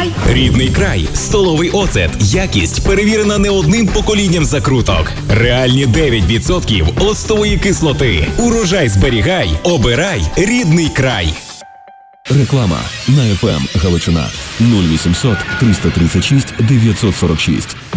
Рідний край. Столовий оцет. Якість перевірена не одним поколінням закруток. Реальні 9% оцтової кислоти. Урожай зберігай. Обирай Рідний край. Реклама на FM Галичина 0800 336 946.